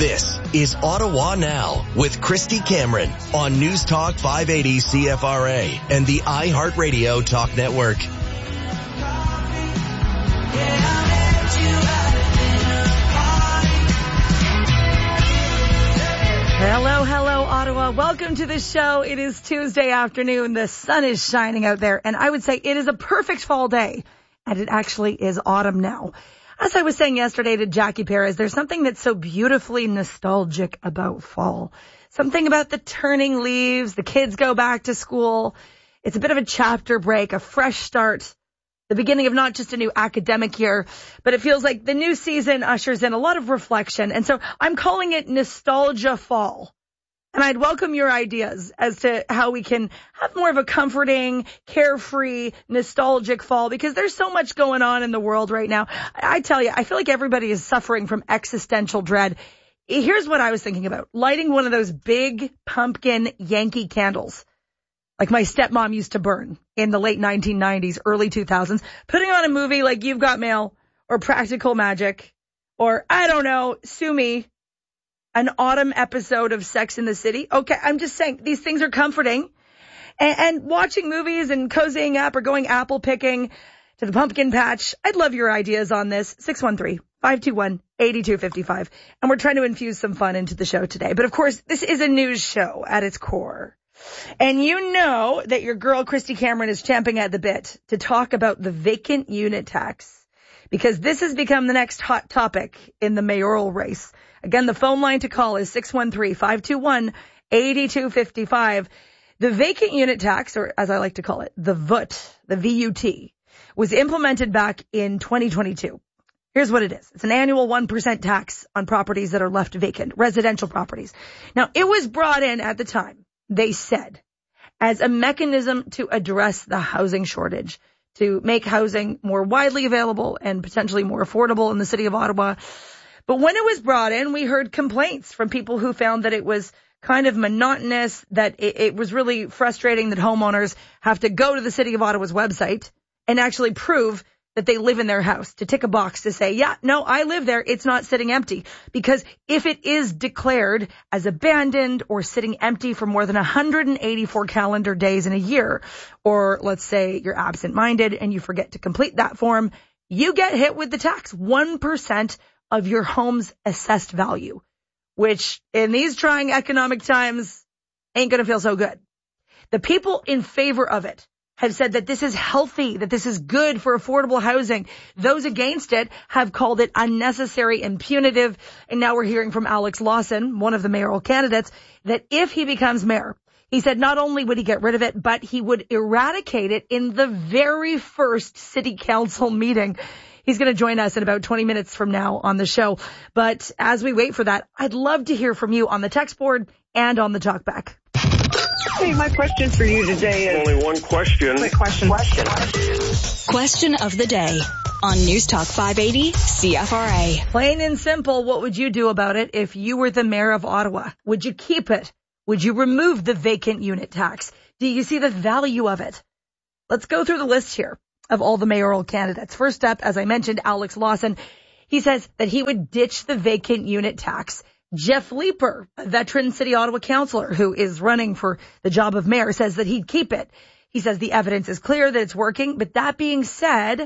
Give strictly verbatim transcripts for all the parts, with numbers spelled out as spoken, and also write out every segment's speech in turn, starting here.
This is Ottawa Now with Christy Cameron on News Talk five eighty C F R A and the iHeartRadio Talk Network. Hello, hello, Ottawa. Welcome to the show. It is Tuesday afternoon. The sun is shining out there, and I would say it is a perfect fall day, and it actually is autumn now. As I was saying yesterday to Jackie Perez, there's something that's so beautifully nostalgic about fall. Something about the turning leaves, the kids go back to school. It's a bit of a chapter break, a fresh start, the beginning of not just a new academic year, but it feels like the new season ushers in a lot of reflection. And so I'm calling it Nostalgia Fall. And I'd welcome your ideas as to how we can have more of a comforting, carefree, nostalgic fall, because there's so much going on in the world right now. I tell you, I feel like everybody is suffering from existential dread. Here's what I was thinking about. Lighting one of those big pumpkin Yankee candles, like my stepmom used to burn in the late nineteen nineties, early two thousands, putting on a movie like You've Got Mail or Practical Magic or, I don't know, sue me, an autumn episode of Sex in the City. Okay, I'm just saying these things are comforting. And, and watching movies and cozying up or going apple picking to the pumpkin patch. I'd love your ideas on this. six one three, five two one, eight two five five. And we're trying to infuse some fun into the show today. But of course, this is a news show at its core. And you know that your girl, Christy Cameron, is champing at the bit to talk about the vacant unit tax, because this has become the next hot topic in the mayoral race. Again, the phone line to call is six one three, five two one, eight two five five. The vacant unit tax, or as I like to call it, the V U T, the V U T, was implemented back in twenty twenty-two. Here's what it is. It's an annual one percent tax on properties that are left vacant, residential properties. Now, it was brought in at the time, they said, as a mechanism to address the housing shortage, to make housing more widely available and potentially more affordable in the city of Ottawa. But when it was brought in, we heard complaints from people who found that it was kind of monotonous, that it, it was really frustrating that homeowners have to go to the city of Ottawa's website and actually prove that they live in their house, to tick a box to say, yeah, no, I live there. It's not sitting empty. Because if it is declared as abandoned or sitting empty for more than one hundred eighty-four calendar days in a year, or let's say you're absent-minded and you forget to complete that form, you get hit with the tax, one percent of your home's assessed value, which in these trying economic times ain't going to feel so good. The people in favor of it have said that this is healthy, that this is good for affordable housing. Those against it have called it unnecessary and punitive. And now we're hearing from Alex Lawson, one of the mayoral candidates, that if he becomes mayor, he said not only would he get rid of it, but he would eradicate it in the very first city council meeting. He's going to join us in about twenty minutes from now on the show. But as we wait for that, I'd love to hear from you on the text board and on the talkback. Hey, my question for you today is... Only one question. Quick question. Question. Question of the day on News Talk five eighty C F R A. Plain and simple, what would you do about it if you were the mayor of Ottawa? Would you keep it? Would you remove the vacant unit tax? Do you see the value of it? Let's go through the list here of all the mayoral candidates. First up, as I mentioned, Alex Lawson. He says that he would ditch the vacant unit tax. Jeff Leeper, a veteran City Ottawa councillor who is running for the job of mayor, says that he'd keep it. He says the evidence is clear that it's working. But that being said,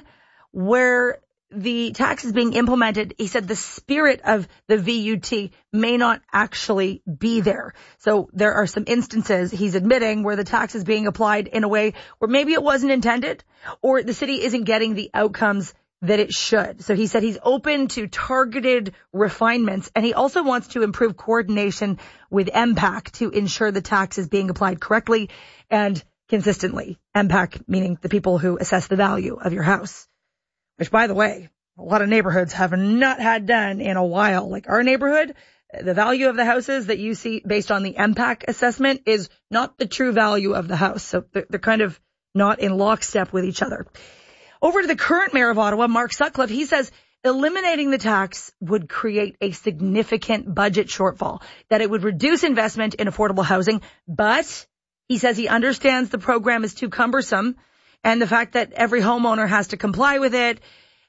where the tax is being implemented, he said the spirit of the V U T may not actually be there. So there are some instances, he's admitting, where the tax is being applied in a way where maybe it wasn't intended, or the city isn't getting the outcomes that it should. So he said he's open to targeted refinements, and he also wants to improve coordination with M PAC to ensure the tax is being applied correctly and consistently. M PAC meaning the people who assess the value of your house, which, by the way, a lot of neighborhoods have not had done in a while. Like our neighborhood, the value of the houses that you see based on the M PAC assessment is not the true value of the house. So they're, they're kind of not in lockstep with each other. Over to the current mayor of Ottawa, Mark Sutcliffe. He says eliminating the tax would create a significant budget shortfall, that it would reduce investment in affordable housing. But he says he understands the program is too cumbersome and the fact that every homeowner has to comply with it.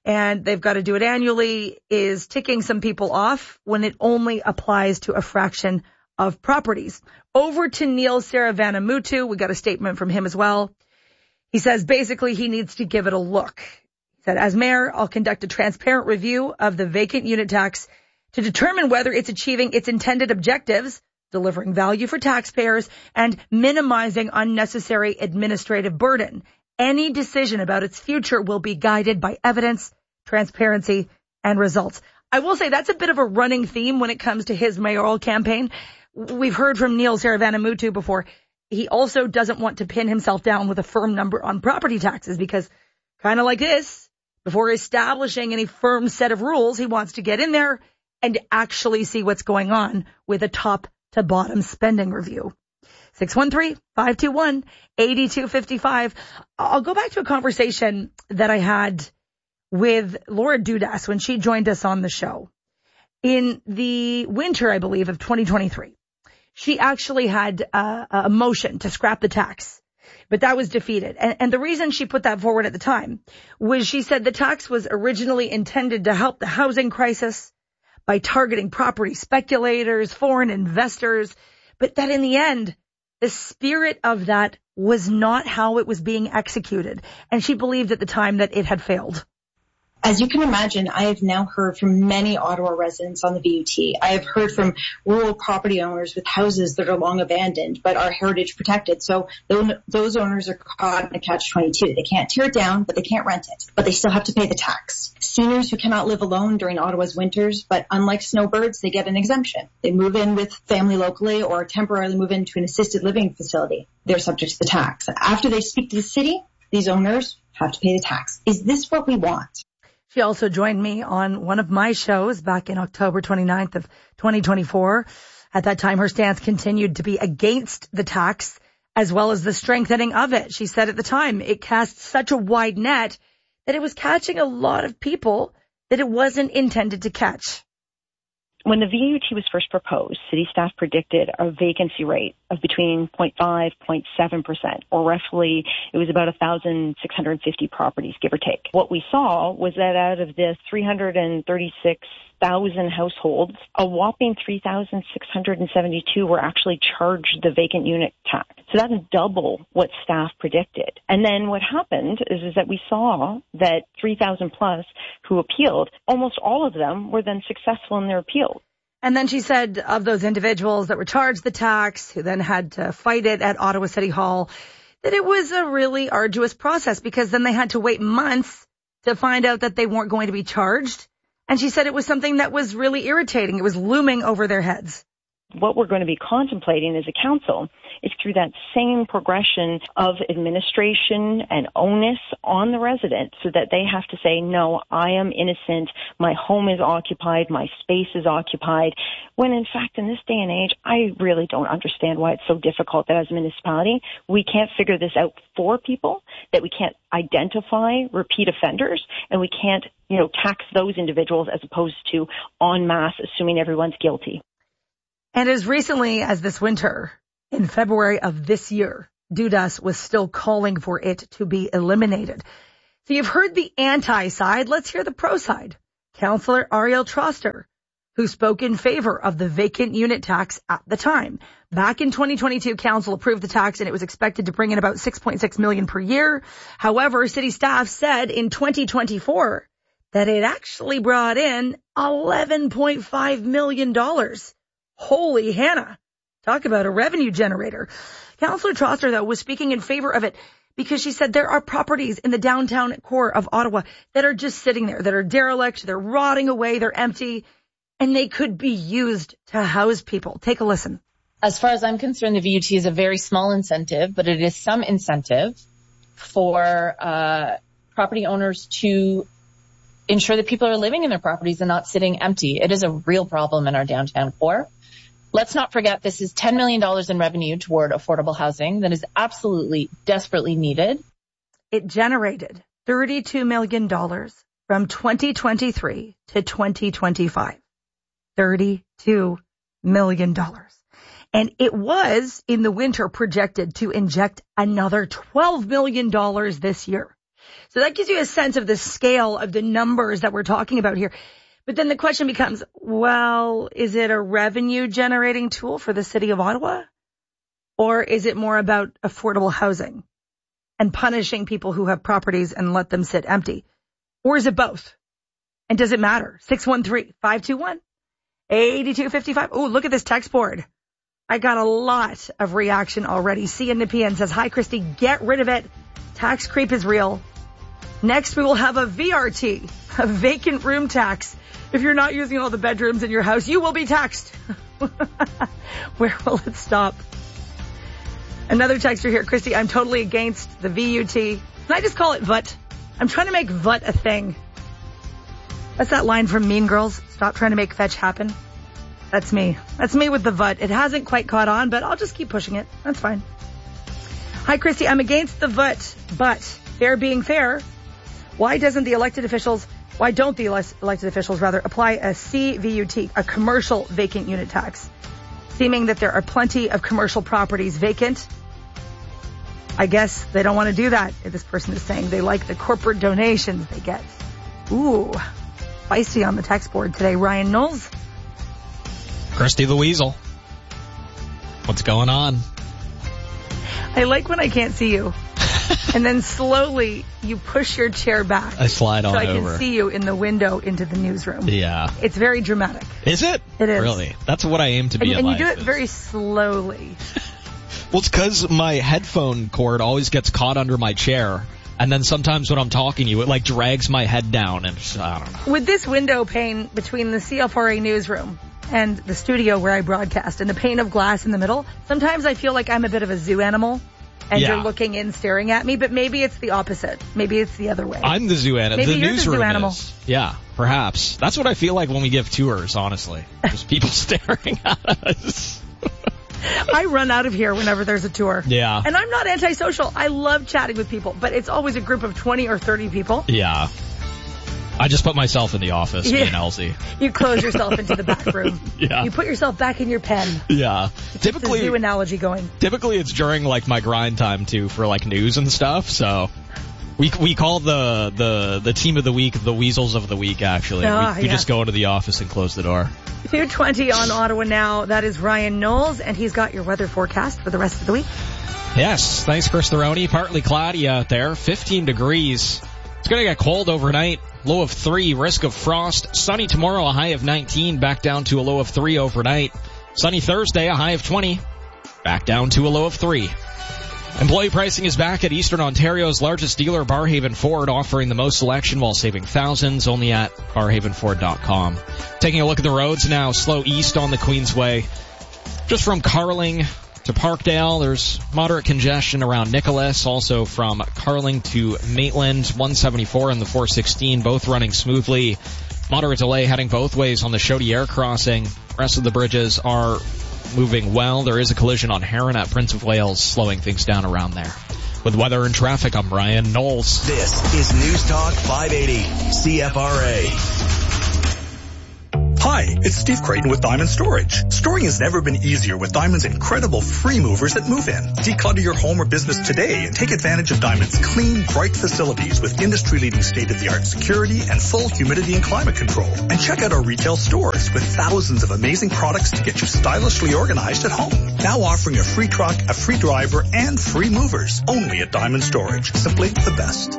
and they've got to do it annually, is ticking some people off when it only applies to a fraction of properties. Over to Neil Saravanamuthu. We got a statement from him as well. He says basically he needs to give it a look. He said, as mayor, I'll conduct a transparent review of the vacant unit tax to determine whether it's achieving its intended objectives, delivering value for taxpayers, and minimizing unnecessary administrative burden. Any decision about its future will be guided by evidence, transparency, and results. I will say that's a bit of a running theme when it comes to his mayoral campaign. We've heard from Neil Saravanamuthu before. He also doesn't want to pin himself down with a firm number on property taxes because, kind of like this, before establishing any firm set of rules, he wants to get in there and actually see what's going on with a top to bottom spending review. six one three, five two one, eight two five five. I'll go back to a conversation that I had with Laura Dudas when she joined us on the show. In the winter, I believe, of twenty twenty-three, she actually had uh, a motion to scrap the tax, but that was defeated. And, and the reason she put that forward at the time was she said the tax was originally intended to help the housing crisis by targeting property speculators, foreign investors, but that in the end, the spirit of that was not how it was being executed. And she believed at the time that it had failed. As you can imagine, I have now heard from many Ottawa residents on the V U T. I have heard from rural property owners with houses that are long abandoned but are heritage protected. So those owners are caught in a catch twenty-two. They can't tear it down, but they can't rent it. But they still have to pay the tax. Seniors who cannot live alone during Ottawa's winters, but unlike snowbirds, they get an exemption. They move in with family locally or temporarily move into an assisted living facility. They're subject to the tax. After they speak to the city, these owners have to pay the tax. Is this what we want? She also joined me on one of my shows back in October twenty-ninth of twenty twenty-four. At that time, her stance continued to be against the tax as well as the strengthening of it. She said at the time it cast such a wide net that it was catching a lot of people that it wasn't intended to catch. When the V U T was first proposed, city staff predicted a vacancy rate of between zero point five, zero point seven percent, or roughly it was about one thousand six hundred fifty properties, give or take. What we saw was that out of the three hundred thirty-six thousand households, a whopping three thousand six hundred seventy-two were actually charged the vacant unit tax. So that's double what staff predicted. And then what happened is, is that we saw that three thousand plus who appealed, almost all of them were then successful in their appeal. And then she said of those individuals that were charged the tax, who then had to fight it at Ottawa City Hall, that it was a really arduous process because then they had to wait months to find out that they weren't going to be charged. And she said it was something that was really irritating. It was looming over their heads. What we're going to be contemplating as a council is through that same progression of administration and onus on the resident so that they have to say, no, I am innocent, my home is occupied, my space is occupied, when in fact in this day and age, I really don't understand why it's so difficult that as a municipality, we can't figure this out for people, that we can't identify repeat offenders, and we can't, you know, tax those individuals as opposed to en masse assuming everyone's guilty. And as recently as this winter, in February of this year, Dudas was still calling for it to be eliminated. So you've heard the anti-side. Let's hear the pro side. Councillor Ariel Troster, who spoke in favor of the vacant unit tax at the time. Back in twenty twenty-two, council approved the tax and it was expected to bring in about six point six million dollars per year. However, city staff said in twenty twenty-four that it actually brought in eleven point five million dollars. Holy Hannah. Talk about a revenue generator. Councillor Troster, though, was speaking in favor of it because she said there are properties in the downtown core of Ottawa that are just sitting there, that are derelict, they're rotting away, they're empty, and they could be used to house people. Take a listen. As far as I'm concerned, the V U T is a very small incentive, but it is some incentive for uh property owners to ensure that people are living in their properties and not sitting empty. It is a real problem in our downtown core. Let's not forget this is ten million dollars in revenue toward affordable housing that is absolutely desperately needed. It generated thirty-two million dollars from twenty twenty-three to twenty twenty-five. thirty-two million dollars. And it was in the winter projected to inject another twelve million dollars this year. So that gives you a sense of the scale of the numbers that we're talking about here. But then the question becomes, well, is it a revenue generating tool for the city of Ottawa? Or is it more about affordable housing and punishing people who have properties and let them sit empty? Or is it both? And does it matter? six one three, five two one, eight two five five. Oh, look at this text board. I got a lot of reaction already. C N P N says, hi, Christy, get rid of it. Tax creep is real. Next, we will have a V R T, a vacant room tax. If you're not using all the bedrooms in your house, you will be taxed. Where will it stop? Another texter here, Christy, I'm totally against the V U T. Can I just call it V U T? I'm trying to make V U T a thing. That's that line from Mean Girls. Stop trying to make fetch happen. That's me. That's me with the V U T. It hasn't quite caught on, but I'll just keep pushing it. That's fine. Hi, Christy. I'm against the V U T, but fair being fair, why doesn't the elected officials, why don't the elected officials rather apply a C V U T, a commercial vacant unit tax, seeming that there are plenty of commercial properties vacant? I guess they don't want to do that. This person is saying they like the corporate donations they get. Ooh, feisty on the text board today. Ryan Knowles. Christy the Weasel. What's going on? I like when I can't see you. And then slowly you push your chair back. I slide on over. So I over. can see you in the window into the newsroom. Yeah. It's very dramatic. Is it? It is. Really? That's what I aim to be and, in and life. And you do it is. very slowly. Well, it's because my headphone cord always gets caught under my chair. And then sometimes when I'm talking to you, it like drags my head down. And just, I don't know. With this window pane between the C F R A newsroom and the studio where I broadcast and the pane of glass in the middle, sometimes I feel like I'm a bit of a zoo animal. And yeah. You're looking in, staring at me, but maybe it's the opposite. Maybe it's the other way. I'm the zoo animal. Maybe the you're newsroom the zoo animal. Is. Yeah, perhaps. That's what I feel like when we give tours, honestly. Just people staring at us. I run out of here whenever there's a tour. Yeah. And I'm not antisocial. I love chatting with people, but it's always a group of twenty or thirty people. Yeah. I just put myself in the office, yeah. me and Elsie. You close yourself into the back room. Yeah. You put yourself back in your pen. Yeah. You typically, the zoo analogy going. Typically it's during like my grind time too for like news and stuff. So we we call the the the team of the week the Weasels of the Week. Actually, ah, we, we yeah. just go into the office and close the door. two twenty on Ottawa Now. That is Ryan Knowles, and he's got your weather forecast for the rest of the week. Yes, thanks, Chris Theroney. Partly cloudy out there, fifteen degrees. It's going to get cold overnight. Low of three, risk of frost. Sunny tomorrow, a high of nineteen, back down to a low of three overnight. Sunny Thursday, a high of twenty, back down to a low of three. Employee pricing is back at Eastern Ontario's largest dealer, Barhaven Ford, offering the most selection while saving thousands, only at barhaven ford dot com. Taking a look at the roads now, slow east on the Queensway. Just from Carling to Parkdale, there's moderate congestion around Nicholas, also from Carling to Maitland, one seventy-four and the four sixteen, both running smoothly. Moderate delay heading both ways on the Chaudière crossing. Rest of the bridges are moving well. There is a collision on Heron at Prince of Wales, slowing things down around there. With weather and traffic, I'm Ryan Knowles. This is News Talk five eighty C F R A. Hi, it's Steve Creighton with Diamond Storage. Storing has never been easier with Diamond's incredible free movers at Move In. Declutter your home or business today and take advantage of Diamond's clean, bright facilities with industry-leading state-of-the-art security and full humidity and climate control. And check out our retail stores with thousands of amazing products to get you stylishly organized at home. Now offering a free truck, a free driver, and free movers. Only at Diamond Storage. Simply the best.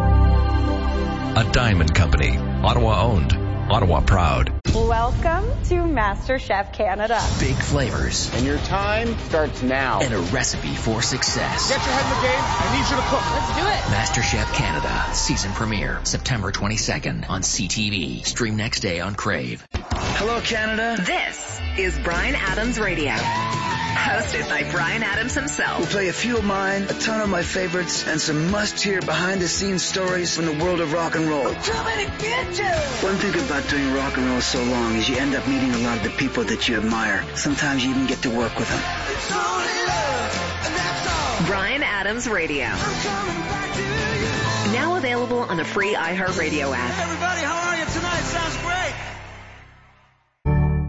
A Diamond Company. Ottawa owned. Ottawa proud. Welcome to MasterChef Canada. Big flavors. And your time starts now. And a recipe for success. Get your head in the game. I need you to cook. Let's do it. MasterChef Canada. Season premiere. September twenty-second on C T V. Stream next day on Crave. Hello, Canada. This is Bryan Adams Radio. Hosted by Bryan Adams himself. We'll play a few of mine, a ton of my favorites, and some must-hear behind-the-scenes stories from the world of rock and roll. I'm coming to get you! One thing about doing rock and roll so long is you end up meeting a lot of the people that you admire. Sometimes you even get to work with them. It's only love, and that's all. Bryan Adams Radio. I'm coming back to you. Now available on the free iHeartRadio app. Hey everybody, how are you tonight? Sounds great.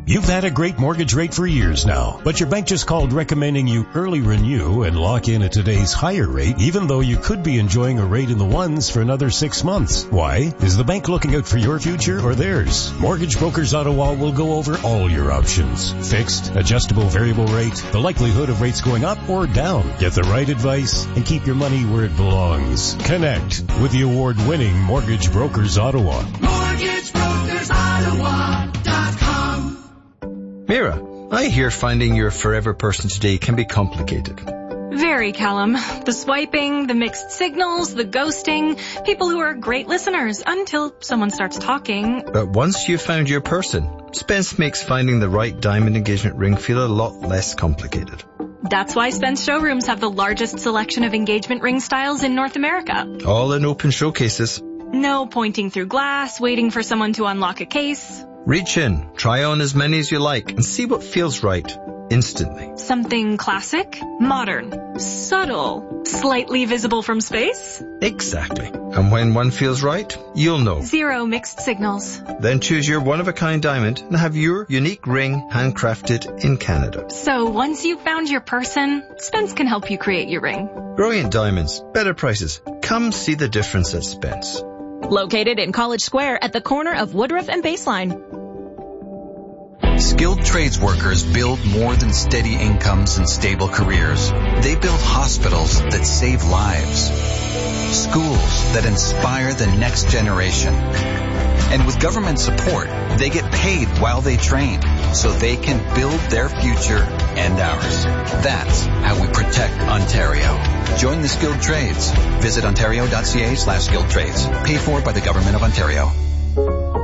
You've had a great mortgage rate for years now, but your bank just called recommending you early renew and lock in at today's higher rate, even though you could be enjoying a rate in the ones for another six months. Why? Is the bank looking out for your future or theirs? Mortgage Brokers Ottawa will go over all your options. Fixed, adjustable variable rate, the likelihood of rates going up or down. Get the right advice and keep your money where it belongs. Connect with the award-winning Mortgage Brokers Ottawa. Mortgage Brokers Ottawa dot com. Mira, I hear finding your forever person today can be complicated. Very, Callum. The swiping, the mixed signals, the ghosting, people who are great listeners until someone starts talking. But once you've found your person, Spence makes finding the right diamond engagement ring feel a lot less complicated. That's why Spence showrooms have the largest selection of engagement ring styles in North America. All in open showcases. No pointing through glass, waiting for someone to unlock a case. Reach in, try on as many as you like, and see what feels right instantly. Something classic, modern, subtle, slightly visible from space? Exactly. And when one feels right, you'll know. Zero mixed signals. Then choose your one-of-a-kind diamond and have your unique ring handcrafted in Canada. So once you've found your person, Spence can help you create your ring. Brilliant diamonds, better prices. Come see the difference at Spence. Located in College Square at the corner of Woodruff and Baseline. Skilled trades workers build more than steady incomes and stable careers. They build hospitals that save lives, schools that inspire the next generation. And with government support, they get paid while they train so they can build their future and ours. That's how we protect Ontario. Join the skilled trades. Visit ontario.ca slash skilled trades. Paid for by the Government of Ontario.